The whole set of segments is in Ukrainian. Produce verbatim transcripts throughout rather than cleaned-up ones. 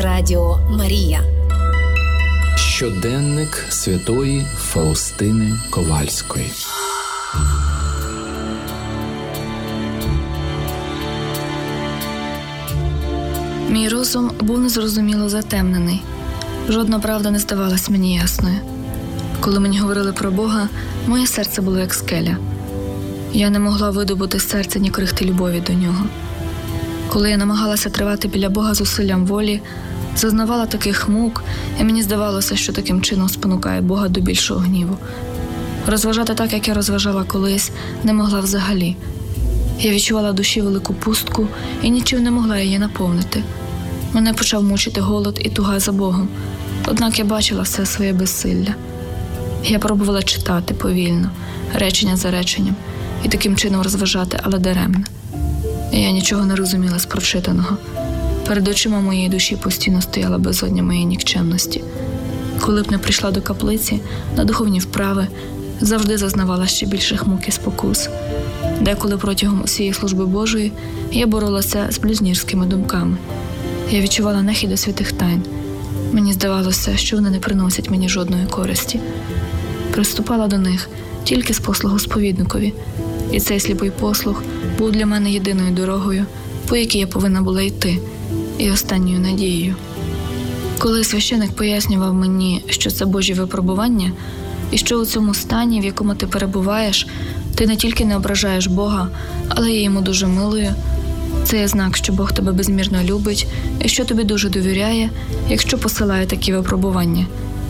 Радіо Марія. Щоденник святої Фаустини Ковальської. Мій розум був незрозуміло затемнений. Жодна правда не здавалась мені ясною. Коли мені говорили про Бога, моє серце було як скеля. Я не могла видобути з серця ні крихти любові до нього. Коли я намагалася тривати біля Бога зусиллям волі, зазнавала таких мук, і мені здавалося, що таким чином спонукає Бога до більшого гніву. Розважати так, як я розважала колись, не могла взагалі. Я відчувала в душі велику пустку і нічим не могла її наповнити. Мене почав мучити голод і туга за Богом, однак я бачила все своє безсилля. Я пробувала читати повільно, речення за реченням, і таким чином розважати, але даремно. Я нічого не розуміла з прочитаного. Перед очима моєї душі постійно стояла безодня моєї нікчемності. Коли б не прийшла до каплиці, на духовні вправи, завжди зазнавала ще більших мук і спокус. Деколи протягом усієї служби Божої я боролася з блюзнірськими думками. Я відчувала нехід до святих тайн. Мені здавалося, що вони не приносять мені жодної користі. Приступала до них тільки з послугу сповідникові, і цей сліпий послуг був для мене єдиною дорогою, по якій я повинна була йти, і останньою надією. Коли священик пояснював мені, що це Божі випробування, і що у цьому стані, в якому ти перебуваєш, ти не тільки не ображаєш Бога, але є йому дуже милою, це є знак, що Бог тебе безмірно любить і що тобі дуже довіряє, якщо посилає такі випробування.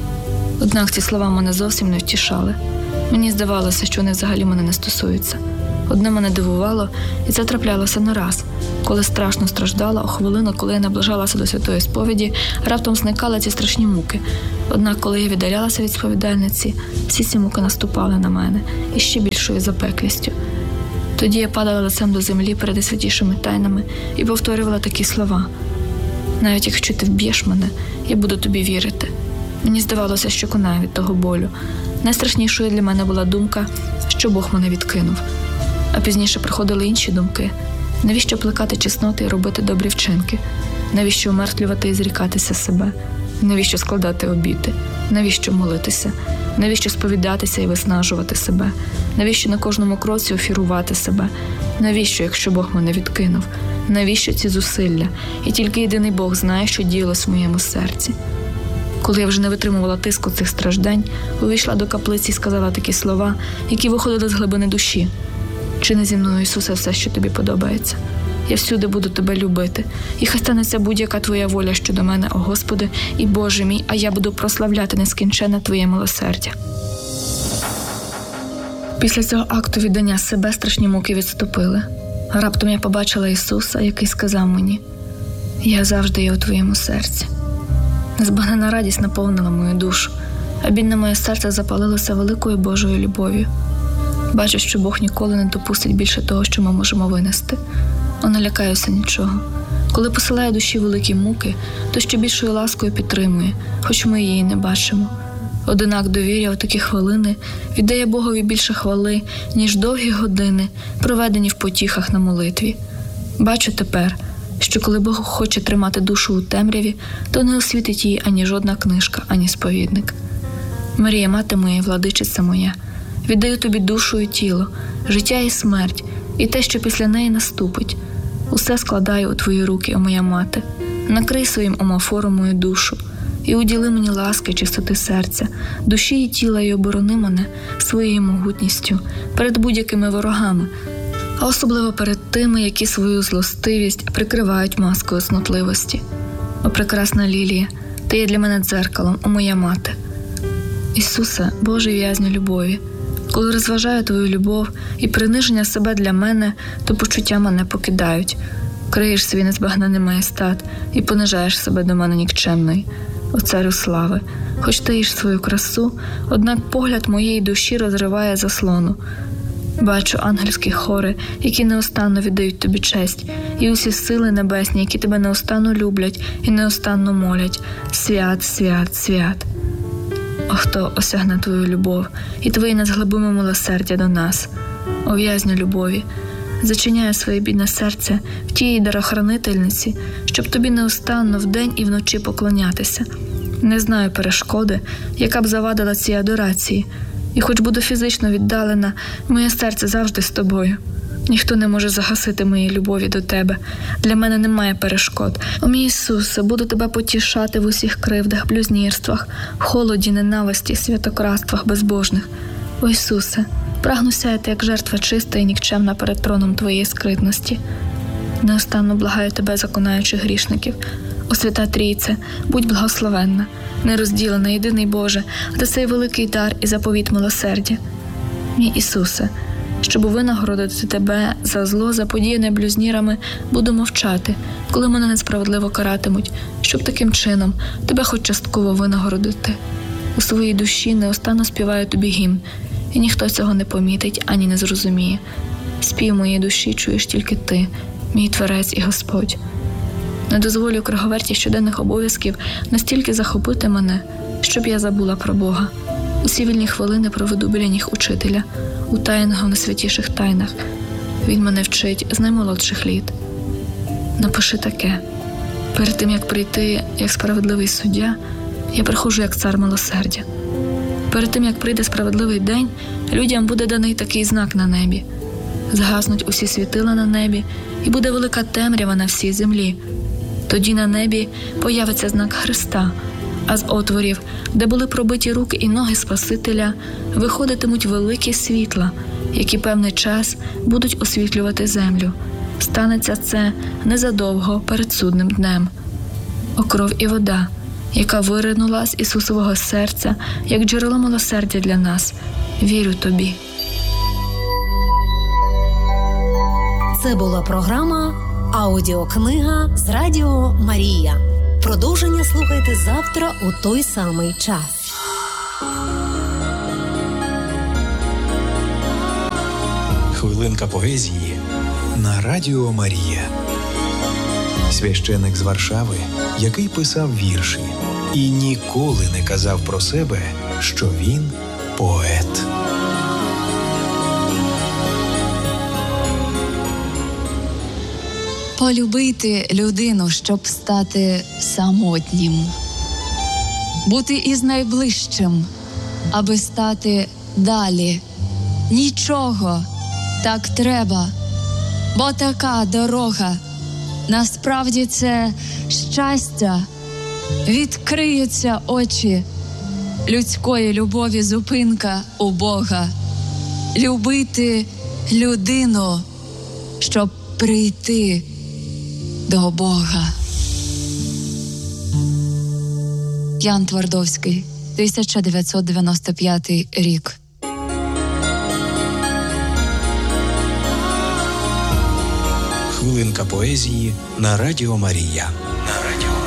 Однак ці слова мене зовсім не втішали. Мені здавалося, що вони взагалі мене не стосуються. Одне мене дивувало, і це траплялося не раз. Коли страшно страждала, у хвилину, коли я наближалася до святої сповіді, раптом зникали ці страшні муки. Однак, коли я віддалялася від сповідальниці, всі ці муки наступали на мене і ще більшою запеклістю. Тоді я падала лицем до землі перед святішими тайнами і повторювала такі слова: «Навіть якщо ти вб'єш мене, я буду тобі вірити». Мені здавалося, що конаю від того болю. Найстрашнішою для мене була думка, що Бог мене відкинув. А пізніше приходили інші думки. Навіщо плекати чесноти і робити добрі вчинки? Навіщо умертвлювати і зрікатися себе? Навіщо складати обіти? Навіщо молитися? Навіщо сповідатися і виснажувати себе? Навіщо на кожному кроці офірувати себе? Навіщо, якщо Бог мене відкинув? Навіщо ці зусилля? І тільки єдиний Бог знає, що діялось в моєму серці. Коли я вже не витримувала тиску цих страждань, увійшла до каплиці і сказала такі слова, які виходили з глибини душі. «Чини зі мною, Ісусе, все, що тобі подобається. Я всюди буду тебе любити, і хай станеться будь-яка твоя воля щодо мене, о Господи, і Боже мій, а я буду прославляти нескінченне твоє милосердя». Після цього акту віддання себе страшні муки відступили. Раптом я побачила Ісуса, який сказав мені: «Я завжди є у твоєму серці». Незбагненна радість наповнила мою душу, а бідне моє серце запалилося великою Божою любов'ю. Бачу, що Бог ніколи не допустить більше того, що ми можемо винести. О, не лякаюся нічого. Коли посилає душі великі муки, то ще більшою ласкою підтримує, хоч ми її не бачимо. Одинак довір'я у такі хвилини віддає Богові більше хвали, ніж довгі години, проведені в потіхах на молитві. Бачу тепер, що коли Бог хоче тримати душу у темряві, то не освітить її ані жодна книжка, ані сповідник. Марія, мати моя, владичиця моя, віддаю тобі душу і тіло, життя і смерть, і те, що після неї наступить. Усе складаю у твої руки, о моя мати. Накрий своїм омофором мою душу і уділи мені ласки, чистоти серця, душі і тіла, і оборони мене своєю могутністю перед будь-якими ворогами, а особливо перед тими, які свою злостивість прикривають маскою цнотливості. О, прекрасна Лілія, ти є для мене дзеркалом, о моя мати. Ісусе, Божий в'язню любові, коли розважаю твою любов і приниження себе для мене, то почуття мене покидають. Криєш свій незбагнений маєстат і понижаєш себе до мене нікчемної. О царю слави, хоч таїш свою красу, однак погляд моєї душі розриває заслону. Бачу ангельські хори, які неустанно віддають тобі честь, і усі сили небесні, які тебе неустанно люблять і неустанно молять: «Свят, свят, свят». О, хто осягне твою любов і твоє незглибиме милосердя до нас, о в'язню любові, Зачиняю своє бідне серце в тієї дарохранительниці, щоб тобі неустанно вдень і вночі поклонятися. Не знаю перешкоди, яка б завадила цій адорації, і хоч буду фізично віддалена, моє серце завжди з тобою. Ніхто не може загасити моєї любові до тебе. Для мене немає перешкод. О мій Ісусе, буду тебе потішати в усіх кривдах, блюзнірствах, в холоді, ненависті, святократствах безбожних. О Ісусе, прагну сяяти, як жертва чиста і нікчемна перед троном твоєї скритності. Неустанно благаю тебе, законаючих грішників. О Свята Трійце, будь благословенна, нерозділена, єдиний Боже, за цей великий дар і заповіт милосердя. Мій Ісусе, щоб винагородити тебе за зло, заподіяне блюзнірами, буду мовчати, коли мене несправедливо каратимуть, щоб таким чином тебе хоч частково винагородити. У своїй душі неустанно співаю тобі гімн, і ніхто цього не помітить ані не зрозуміє. Спів моєї душі чуєш тільки ти, мій Творець і Господь. Не дозволю круговерті щоденних обов'язків настільки захопити мене, щоб я забула про Бога. Усі вільні хвилини проведу біля ніг учителя, утаєного в найсвятіших тайнах. Він мене вчить з наймолодших літ. Напиши таке. Перед тим, як прийти як справедливий суддя, я приходжу як цар милосердя. Перед тим, як прийде справедливий день, людям буде даний такий знак на небі. Згаснуть усі світила на небі, і буде велика темрява на всій землі. Тоді на небі появиться знак Христа, а з отворів, де були пробиті руки і ноги Спасителя, виходитимуть великі світла, які певний час будуть освітлювати землю. Станеться це незадовго перед судним днем. О кров і вода, яка виринула з Ісусового серця, як джерело милосердя для нас, вірю тобі. Це була програма «Аудіокнига» з Радіо Марія. Продовження слухайте завтра у той самий час. Хвилинка поезії на Радіо Марія. Священик з Варшави, який писав вірші і ніколи не казав про себе, що він поет. Полюбити людину, щоб стати самотнім. Бути із найближчим, аби стати далі. Нічого, так треба, бо така дорога. Насправді це щастя. Відкриються очі. Людської любові зупинка у Бога. Любити людину, щоб прийти до Бога. Ян Твардовський, тисяча дев'ятсот дев'яносто п'ятий рік. Хвилинка поезії на Радіо Марія.